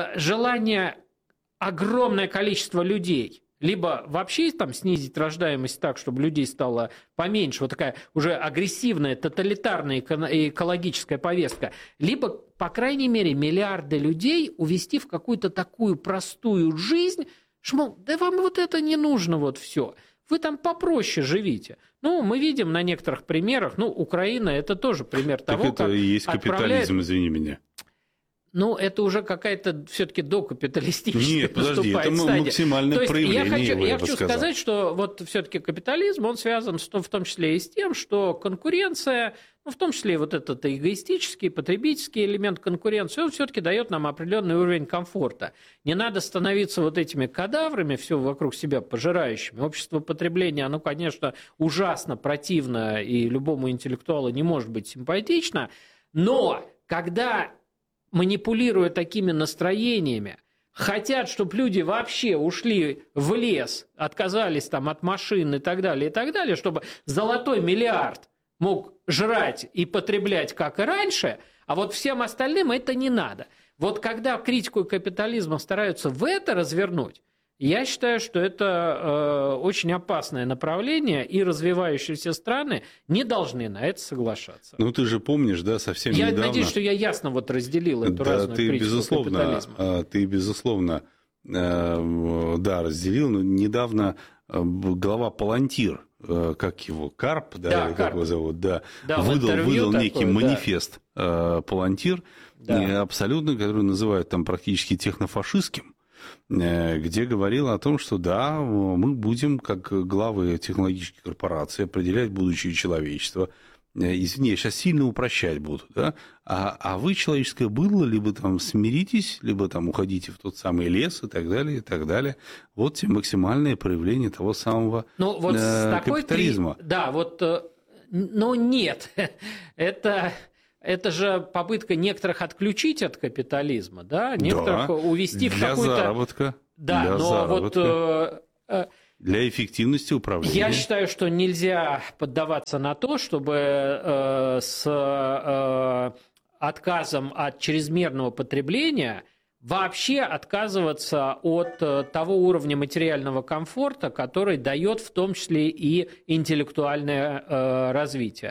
желание огромное количество людей либо вообще там снизить рождаемость так, чтобы людей стало поменьше, вот такая уже агрессивная, тоталитарная экологическая повестка, либо, по крайней мере, миллиарды людей увести в какую-то такую простую жизнь, что, мол, да вам вот это не нужно вот все, вы там попроще живите. Ну, мы видим на некоторых примерах, ну, Украина – это тоже пример так того, это как и есть капитализм, отправляет... извини меня. Ну, это уже какая-то все-таки докапиталистическая Нет, подожди, это стадия. Максимальное То есть проявление. Я хочу, его, я я хочу сказать, что вот все-таки капитализм, он связан в том числе и с тем, что конкуренция, ну, в том числе и вот этот эгоистический, потребительский элемент конкуренции, он все-таки дает нам определенный уровень комфорта. Не надо становиться вот этими кадаврами, все вокруг себя пожирающими. Общество потребления, оно, конечно, ужасно противно и любому интеллектуалу не может быть симпатично, но когда... манипулируя такими настроениями, хотят, чтобы люди вообще ушли в лес, отказались там от машин и так далее, и так далее, чтобы золотой миллиард мог жрать и потреблять, как и раньше, а вот всем остальным это не надо. Вот когда критику капитализма стараются в это развернуть, я считаю, что это э, очень опасное направление, и развивающиеся страны не должны на это соглашаться. Ну, ты же помнишь, да, совсем я недавно... Я надеюсь, что я ясно вот разделил эту да, разную ты, критику безусловно, капитализма. Ты, безусловно, да, разделил, но недавно глава Палантир, как его, Карп, да, да или Карп. как его зовут, да, да выдал, выдал такое, некий да. манифест Палантир, да. абсолютно, который называют там практически технофашистским, где говорил о том, что да, мы будем, как главы технологических корпораций, определять будущее человечества. Извини, я сейчас сильно упрощать буду, да? А, а вы, человеческое было, либо там смиритесь, либо там уходите в тот самый лес и так далее, и так далее. Вот те максимальные проявления того самого ну, вот э, с такой капитализма. При... Да, вот, но нет, это... Это же попытка некоторых отключить от капитализма, да, некоторых да, увести в для какую-то... заработка. Да, для но заработка, вот... Для эффективности управления. Я считаю, что нельзя поддаваться на то, чтобы э, с э, отказом от чрезмерного потребления вообще отказываться от э, того уровня материального комфорта, который дает в том числе и интеллектуальное э, развитие.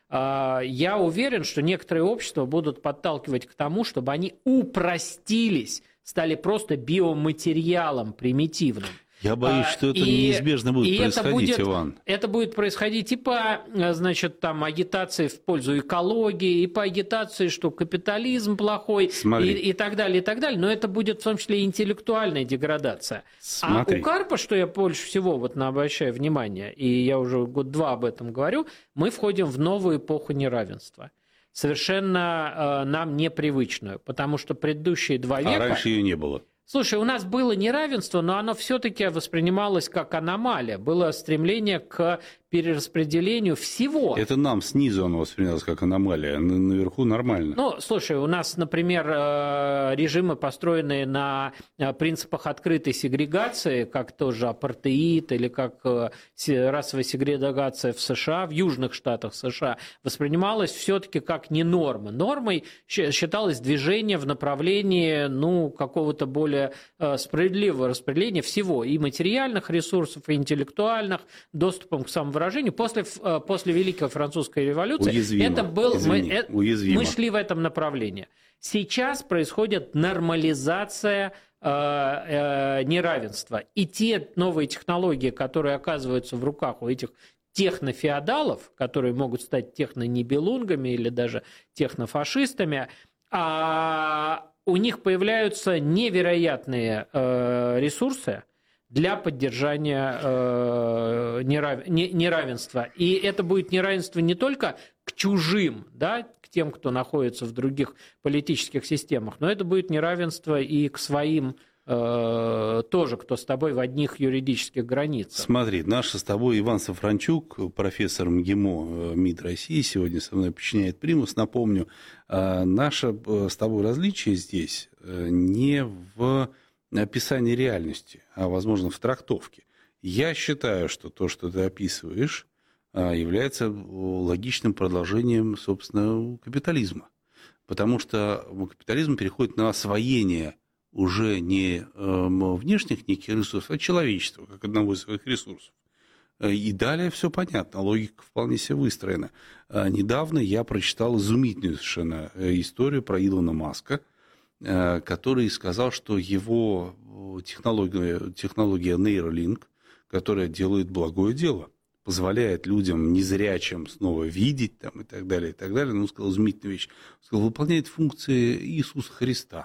я уверен, что некоторые общества будут подталкивать к тому, чтобы они упростились, стали просто биоматериалом примитивным. Я боюсь, что это и, неизбежно будет происходить, это будет, Иван. Это будет происходить и по, значит, там, агитации в пользу экологии, и по агитации, что капитализм плохой, и, и так далее, и так далее. Но это будет в том числе и интеллектуальная деградация. Смотри. А у Карпа, что я больше всего вот обращаю внимание, и я уже год-два об этом говорю, мы входим в новую эпоху неравенства. Совершенно э, нам непривычную, потому что предыдущие два века... А раньше ее не было. Слушай, у нас было неравенство, но оно все-таки воспринималось как аномалия. Было стремление к перераспределению всего. Это нам снизу оно воспринималось как аномалия, наверху нормально. Ну, слушай, у нас, например, режимы, построенные на принципах открытой сегрегации, как тоже апартеид или как расовая сегрегация в США, в южных штатах США, воспринималось все-таки как не норма. Нормой считалось движение в направлении, ну, какого-то более справедливого распределения всего, и материальных ресурсов, и интеллектуальных, доступом к самовыражению. После, после Великой Французской революции уязвимо. Это был, Извини, мы, мы шли в этом направлении. Сейчас происходит нормализация э, э, неравенства. И те новые технологии, которые оказываются в руках у этих технофеодалов, которые могут стать технонибелунгами или даже технофашистами, а у них появляются невероятные э, ресурсы для поддержания э, нерав... неравенства. И это будет неравенство не только к чужим, да, к тем, кто находится в других политических системах, но это будет неравенство и к своим э, тоже, кто с тобой в одних юридических границах. Смотри, наш с тобой Иван Сафранчук, профессор МГИМО МИД России, сегодня со мной подчиняет примус. Напомню, наше с тобой различие здесь не в описание реальности, а, возможно, в трактовке. Я считаю, что то, что ты описываешь, является логичным продолжением, собственно, капитализма. Потому что капитализм переходит на освоение уже не внешних неких ресурсов, а человечества, как одного из своих ресурсов. И далее все понятно, логика вполне себе выстроена. Недавно я прочитал изумительную совершенно историю про Илона Маска, который сказал, что его технология, технология Neuralink, которая делает благое дело, позволяет людям незрячим снова видеть там, и так далее, и так далее. Но он сказал изумительную вещь. Он сказал, выполняет функции Иисуса Христа,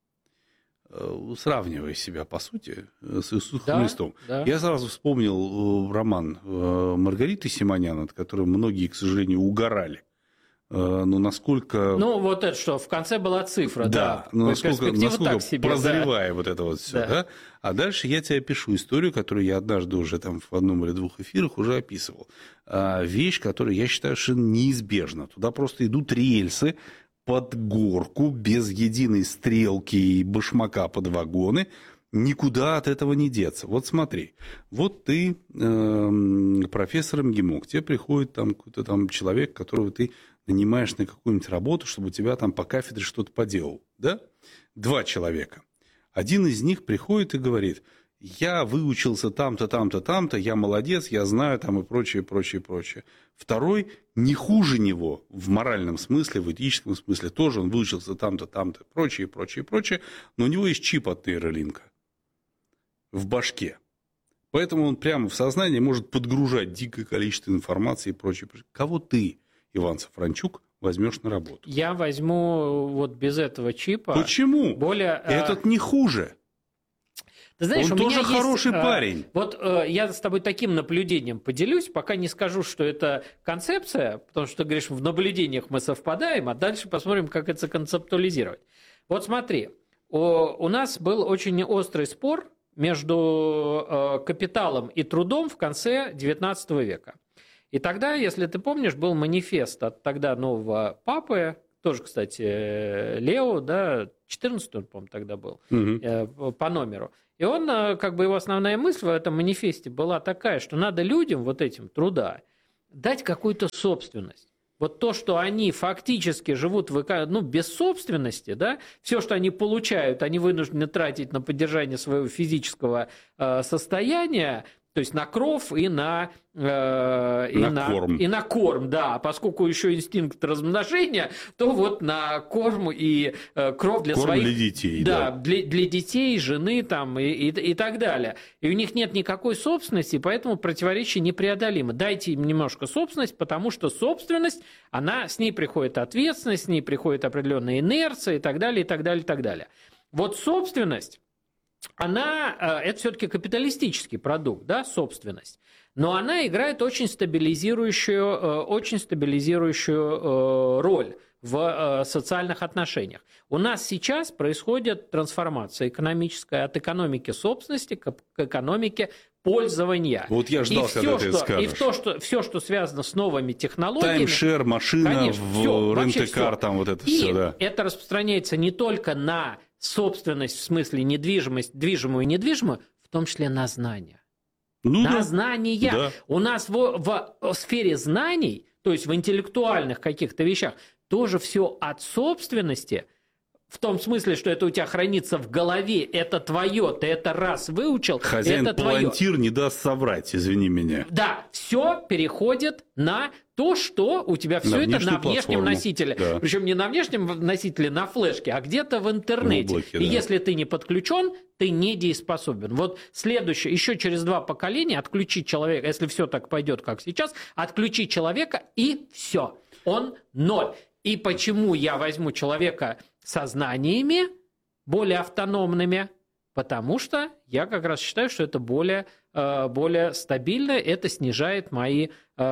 сравнивая себя, по сути, с Иисусом да, Христом. Да. Я сразу вспомнил роман Маргариты Симонян, над которым многие, к сожалению, угорали. Ну, насколько... Ну, вот это что, в конце была цифра, да. Да, ну, насколько, насколько себе, прозревая да. вот это вот все, да. да. А дальше я тебе опишу историю, которую я однажды уже там в одном или двух эфирах уже описывал. Вещь, которую я считаю совершенно неизбежна. Туда просто идут рельсы под горку, без единой стрелки и башмака под вагоны. Никуда от этого не деться. Вот смотри, вот ты э, профессор МГИМО, к тебе приходит там какой-то там человек, которого ты нанимаешь на какую-нибудь работу, чтобы у тебя там по кафедре что-то поделал, да? Два человека. Один из них приходит и говорит, я выучился там-то, там-то, там-то, я молодец, я знаю там и прочее, прочее, прочее. Второй не хуже него в моральном смысле, в этическом смысле, тоже он выучился там-то, там-то, прочее, прочее, прочее, но у него есть чип от нейролинка в башке. Поэтому он прямо в сознание может подгружать дикое количество информации и прочее. Кого ты, Иван Сафранчук, возьмешь на работу? Я возьму вот без этого чипа. Почему? Более, Этот не хуже. Ты знаешь, он у тоже меня хороший есть, парень. Вот я с тобой таким наблюдением поделюсь, пока не скажу, что это концепция, потому что ты говоришь, в наблюдениях мы совпадаем, а дальше посмотрим, как это концептуализировать. Вот смотри, у нас был очень острый спор между капиталом и трудом в конце девятнадцатого века. И тогда, если ты помнишь, был манифест от тогда нового папы, тоже, кстати, Лео, да, четырнадцатый, по-моему, тогда был, угу. по номеру. И он, как бы его основная мысль в этом манифесте была такая, что надо людям вот этим труда дать какую-то собственность. Вот то, что они фактически живут в, ну, без собственности, да, все, что они получают, они вынуждены тратить на поддержание своего физического э, состояния, То есть на кров и на, э, и на, на корм. И на корм, да. Поскольку еще инстинкт размножения, то вот на корм и э, кров для корм своих... для детей, да. да. Для, для детей, жены там, и, и, и так далее. И у них нет никакой собственности, поэтому противоречие непреодолимо. Дайте им немножко собственность, потому что собственность, она, с ней приходит ответственность, с ней приходит определенная инерция и так далее, и так далее, и так далее. Вот собственность, она, это все-таки капиталистический продукт, да, собственность, но она играет очень стабилизирующую, очень стабилизирующую роль в социальных отношениях. У нас сейчас происходит трансформация экономическая от экономики собственности к экономике пользования. Вот я ждал, и когда все, ты это что, скажешь. И то, что, все, что связано с новыми технологиями... Таймшер, машина, конечно, все, рент-а-кар, там вот это и все, да. это распространяется не только на собственность, в смысле недвижимость, движимую и недвижимую, в том числе на знания. Ну, на да. знания. Да. У нас в, в, в сфере знаний, то есть в интеллектуальных каких-то вещах, тоже все от собственности, в том смысле, что это у тебя хранится в голове, это твое, ты это раз выучил, Хозяин это твое. палантир не даст соврать, извини меня. Да, все переходит на то, что у тебя все это на внешнем платформу. носителе. Да. Причем не на внешнем носителе, на флешке, а где-то в интернете. В облаке, и да. если ты не подключен, ты недееспособен. Вот следующее, еще через два поколения отключить человека, если все так пойдет, как сейчас, отключить человека и все. Он ноль. И почему я возьму человека со знаниями, более автономными? Потому что я как раз считаю, что это более, более стабильно, это снижает мои,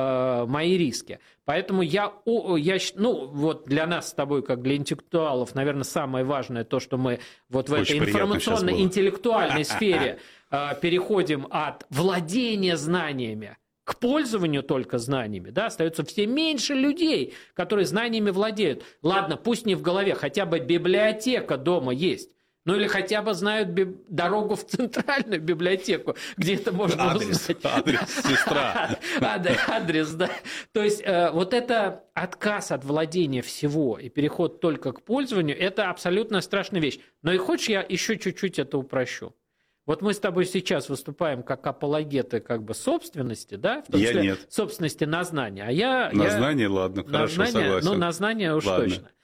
мои риски. Поэтому я, я, ну, вот для нас с тобой, как для интеллектуалов, наверное, самое важное то, что мы вот в Очень этой информационно-интеллектуальной сфере переходим от владения знаниями к пользованию только знаниями, да, остается все меньше людей, которые знаниями владеют. Ладно, пусть не в голове, хотя бы библиотека дома есть. Ну или хотя бы знают би- дорогу в центральную библиотеку, где это можно адрес, узнать. Адрес, сестра. Адрес, да. То есть вот это отказ от владения всего и переход только к пользованию, это абсолютно страшная вещь. Но и хочешь, я еще чуть-чуть это упрощу. Вот мы с тобой сейчас выступаем как апологеты как бы собственности, да? В том Я числе нет. собственности на знания. А я, На я... знание, ладно, на хорошо, знание, согласен. Ну, на знание уж Ладно. точно.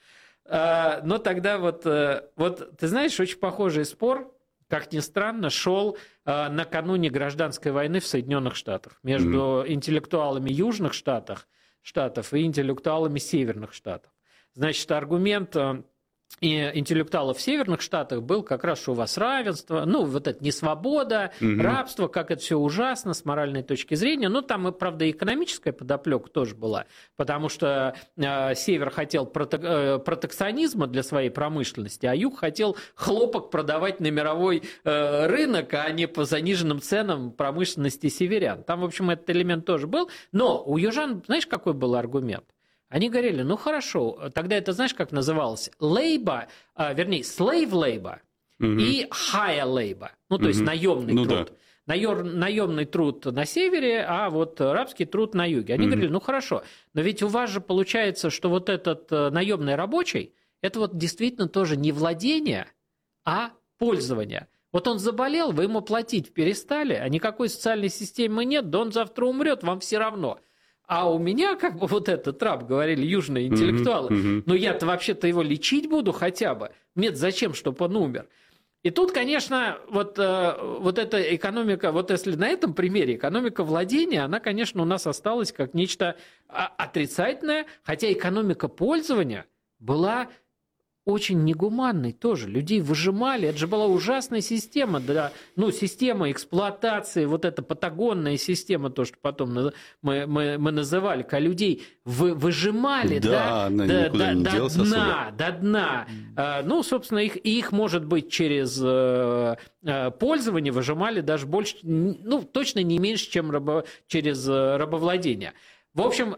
А, но тогда вот, вот, ты знаешь, очень похожий спор, как ни странно, шел а, накануне гражданской войны в Соединенных Штатах между mm-hmm. интеллектуалами Южных Штатов, штатов и интеллектуалами Северных Штатов. Значит, аргумент и интеллектуалов в Северных Штатах был как раз, что у вас равенство, ну, вот это несвобода, угу. рабство, как это все ужасно с моральной точки зрения. Ну, там, правда, и экономическая подоплека тоже была, потому что э, Север хотел протек, э, протекционизма для своей промышленности, а Юг хотел хлопок продавать на мировой э, рынок, а не по заниженным ценам промышленности северян. Там, в общем, этот элемент тоже был. Но у южан, знаешь, какой был аргумент? Они говорили, ну хорошо, тогда это знаешь, как называлось? Labor, а, вернее, slave labor угу. и hire labor, ну то угу. есть наемный ну, труд. Да. Наемный труд на севере, а вот рабский труд на юге. Они угу. говорили, ну хорошо, но ведь у вас же получается, что вот этот наемный рабочий, это вот действительно тоже не владение, а пользование. Вот он заболел, вы ему платить перестали, а никакой социальной системы нет, да он завтра умрет, вам все равно. А у меня, как бы вот этот раб, говорили южные интеллектуалы, mm-hmm, mm-hmm. ну я-то вообще-то его лечить буду хотя бы. Мне зачем, чтобы он умер? И тут, конечно, вот, вот эта экономика, вот если на этом примере экономика владения, она, конечно, у нас осталась как нечто отрицательное, хотя экономика пользования была очень негуманной тоже. Людей выжимали. Это же была ужасная система. Да, ну, система эксплуатации, вот эта патагонная система, то, что потом мы, мы, мы называли, когда людей вы, выжимали да, да, до, до, не до, до дна. До дна. Mm. Ну, собственно, их, их, может быть, через пользование выжимали даже больше, ну, точно не меньше, чем рабо, через рабовладение. В общем,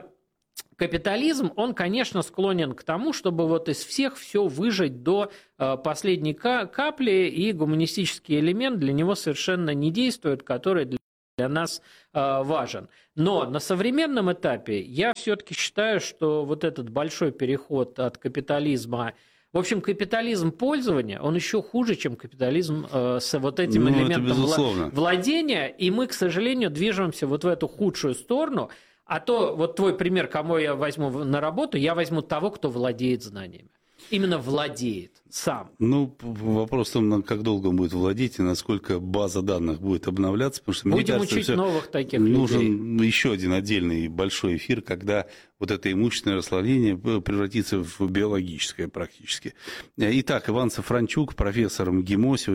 капитализм, он, конечно, склонен к тому, чтобы вот из всех все выжать до последней капли, и гуманистический элемент для него совершенно не действует, который для нас важен. Но на современном этапе я все-таки считаю, что вот этот большой переход от капитализма... В общем, капитализм пользования, он еще хуже, чем капитализм э, с вот этим ну, элементом вла- владения, и мы, к сожалению, движемся вот в эту худшую сторону. А то, вот твой пример, кому я возьму на работу, я возьму того, кто владеет знаниями. Именно владеет сам. Ну, вопрос в том, как долго он будет владеть и насколько база данных будет обновляться. Потому что, Будем мне кажется, учить новых таких людей. Нужен еще один отдельный большой эфир, когда вот это имущественное расслоение превратится в биологическое практически. Итак, Иван Сафранчук, профессор МГИМО,